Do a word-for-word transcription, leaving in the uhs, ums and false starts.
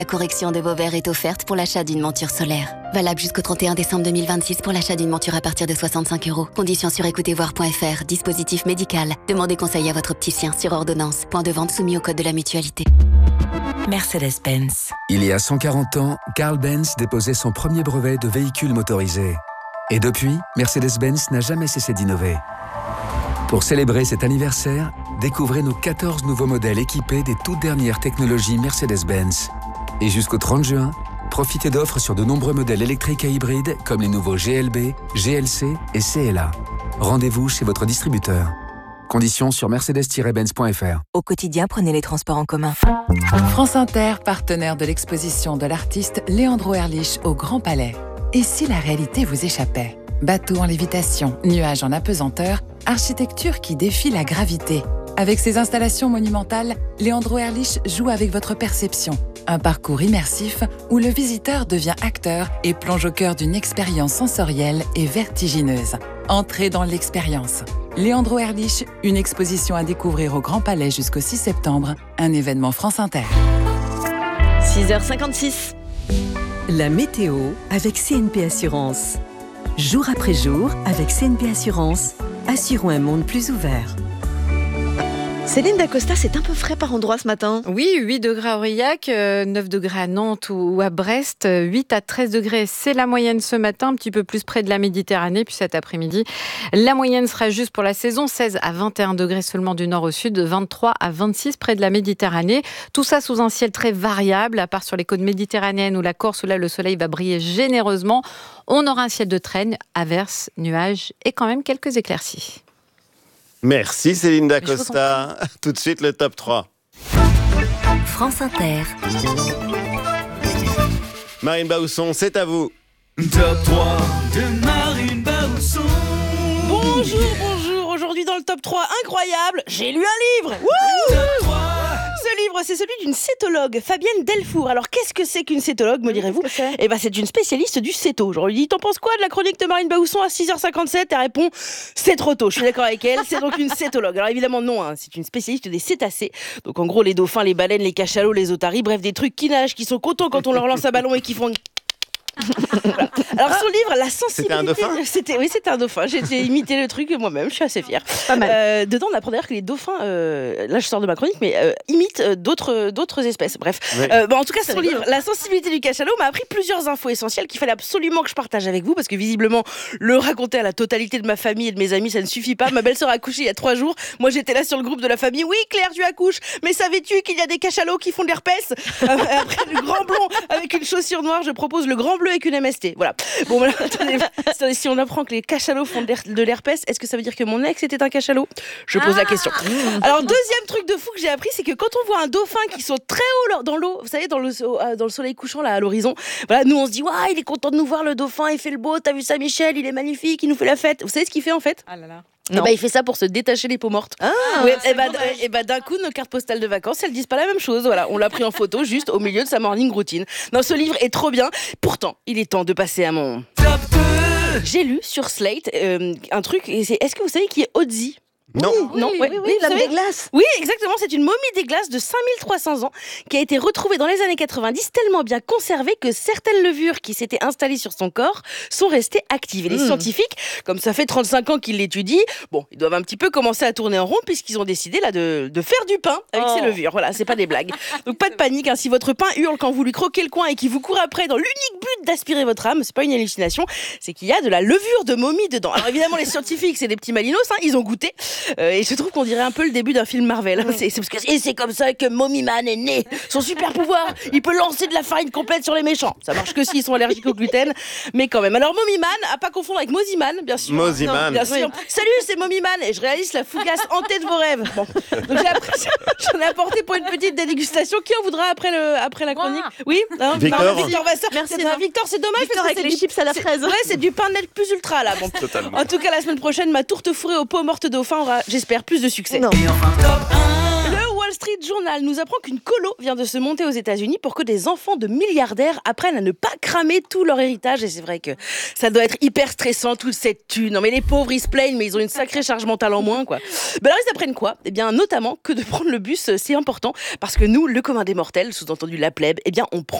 La correction de vos verres est offerte pour l'achat d'une monture solaire. Valable jusqu'au trente et un décembre deux mille vingt-six pour l'achat d'une monture à partir de soixante-cinq euros. Conditions sur écoutez voir point f r. Dispositif médical. Demandez conseil à votre opticien sur ordonnance. Point de vente soumis au code de la mutualité. Mercedes-Benz. Il y a cent quarante ans, Carl Benz déposait son premier brevet de véhicule motorisé. Et depuis, Mercedes-Benz n'a jamais cessé d'innover. Pour célébrer cet anniversaire, découvrez nos quatorze nouveaux modèles équipés des toutes dernières technologies Mercedes-Benz. Et jusqu'au trente juin, profitez d'offres sur de nombreux modèles électriques et hybrides comme les nouveaux G L B, G L C et C L A. Rendez-vous chez votre distributeur. Conditions sur mercedes tiret benz point f r. Au quotidien, prenez les transports en commun. France Inter, partenaire de l'exposition de l'artiste Leandro Erlich au Grand Palais. Et si la réalité vous échappait ? Bateau en lévitation, nuages en apesanteur, architecture qui défie la gravité. Avec ses installations monumentales, Leandro Erlich joue avec votre perception. Un parcours immersif où le visiteur devient acteur et plonge au cœur d'une expérience sensorielle et vertigineuse. Entrez dans l'expérience. Leandro Erlich, une exposition à découvrir au Grand Palais jusqu'au six septembre, un événement France Inter. six heures cinquante-six. La météo avec C N P Assurance. Jour après jour, avec C N P Assurance, assurons un monde plus ouvert. Céline Dacosta, c'est un peu frais par endroit ce matin. Oui, huit degrés à Aurillac, neuf degrés à Nantes ou à Brest, huit à treize degrés, c'est la moyenne ce matin, un petit peu plus près de la Méditerranée. Puis cet après-midi, la moyenne sera juste pour la saison, seize à vingt et un degrés seulement du nord au sud, vingt-trois à vingt-six près de la Méditerranée. Tout ça sous un ciel très variable, à part sur les côtes méditerranéennes ou la Corse où là le soleil va briller généreusement. On aura un ciel de traîne, averses, nuages et quand même quelques éclaircies. Merci Céline Dacosta. Tout de suite le top trois. France Inter. Marine Baousson, c'est à vous. Top trois de Marine Baousson. Bonjour, bonjour. Aujourd'hui dans le top trois, incroyable, j'ai lu un livre. Wouh! Top trois. Ce livre, c'est celui d'une cétologue, Fabienne Delfour. Alors, qu'est-ce que c'est qu'une cétologue, me direz-vous ? Eh ben, c'est une spécialiste du céto. Je lui dis, t'en penses quoi de la chronique de Marine Baousson à six heures cinquante-sept ? Elle répond, c'est trop tôt. Je suis d'accord avec elle. C'est donc une cétologue. Alors, évidemment, non, hein, c'est une spécialiste des cétacés. Donc, en gros, les dauphins, les baleines, les cachalots, les otaries, bref, des trucs qui nagent, qui sont contents quand on leur lance un ballon et qui font... Voilà. Alors son livre, la sensibilité. C'était un dauphin. C'était, oui, c'était un dauphin. J'ai, j'ai imité le truc moi-même. Je suis assez fière. Pas mal. Euh, dedans, on apprend d'ailleurs que les dauphins, euh, là je sors de ma chronique, mais euh, imitent euh, d'autres, d'autres espèces. Bref. Ouais. Euh, bon, en tout cas, son livre, la sensibilité du cachalot, m'a appris plusieurs infos essentielles qu'il fallait absolument que je partage avec vous, parce que visiblement, le raconter à la totalité de ma famille et de mes amis, ça ne suffit pas. Ma belle-sœur a accouché il y a trois jours. Moi, j'étais là sur le groupe de la famille. Oui, Claire, tu accouches. Mais savais-tu qu'il y a des cachalots qui font de l'herpès ? Après le grand blond avec une chaussure noire, je propose le grand bleu avec une M S T. Voilà. Bon, voilà. Attendez, si on apprend que les cachalots font de l'herpès, est-ce que ça veut dire que mon ex était un cachalot ? Je pose ah la question. Alors, deuxième truc de fou que j'ai appris, c'est que quand on voit un dauphin qui saute très haut dans l'eau, vous savez, dans le, dans le soleil couchant, là, à l'horizon, voilà, nous, on se dit, waouh, il est content de nous voir, le dauphin, il fait le beau, t'as vu ça, Michel, il est magnifique, il nous fait la fête. Vous savez ce qu'il fait, en fait ? Ah là là. Et bah, il fait ça pour se détacher les peaux mortes. Ah, ouais, et bah, et bah, d'un coup, nos cartes postales de vacances, elles disent pas la même chose. Voilà, on l'a pris en photo juste au milieu de sa morning routine. Non, ce livre est trop bien. Pourtant, il est temps de passer à mon top deux. J'ai lu sur Slate euh, un truc. Et c'est, est-ce que vous savez qui est Ozzy ? Non. Oui, non, oui, ouais, oui, oui, l'homme des glaces. Oui, exactement, c'est une momie des glaces de cinq mille trois cents ans qui a été retrouvée dans les années quatre-vingt-dix, tellement bien conservée que certaines levures qui s'étaient installées sur son corps sont restées actives. Et les mmh. scientifiques, comme ça fait trente-cinq ans qu'ils l'étudient, bon, ils doivent un petit peu commencer à tourner en rond puisqu'ils ont décidé là de, de faire du pain avec oh. ces levures. Voilà, c'est pas des blagues. Donc pas de panique, hein, si votre pain hurle quand vous lui croquez le coin et qu'il vous court après dans l'unique but d'aspirer votre âme, c'est pas une hallucination, c'est qu'il y a de la levure de momie dedans. Alors évidemment, les scientifiques, c'est des petits malinos, hein, ils ont goûté euh, et je trouve qu'on On dirait un peu le début d'un film Marvel. C'est, c'est, parce que, et c'est comme ça que Mommy Man est né. Son super pouvoir, il peut lancer de la farine complète sur les méchants. Ça marche que s'ils sont allergiques au gluten, mais quand même. Alors Mommy Man, à pas confondre avec Moziman, bien sûr. Moziman. Bien sûr. Oui. Salut, c'est Mommy Man et je réalise la fougasse hantée de vos rêves. Bon. Donc j'ai appris, j'en ai apporté pour une petite dégustation. Qui en voudra après, le, après la chronique ? Oui, hein, Victor. Non, Victor Vasseur. Merci. C'est, Victor, c'est dommage Victor parce que avec c'est les chips à la fraise. Ouais, c'est du pain net plus ultra là. Bon. Totalement. En tout cas, la semaine prochaine, ma tourte fourrée aux peaux mortes dauphins aura, j'espère, plus de succès. Non. Le Wall Wall Street Journal nous apprend qu'une colo vient de se monter aux États-Unis pour que des enfants de milliardaires apprennent à ne pas cramer tout leur héritage. Et c'est vrai que ça doit être hyper stressant, toute cette thune. Non mais les pauvres, ils se plaignent, mais ils ont une sacrée charge mentale en moins, quoi. Ben alors ils apprennent quoi ? Eh bien notamment que de prendre le bus, c'est important, parce que nous, le commun des mortels, sous-entendu la plèbe, eh bien on prend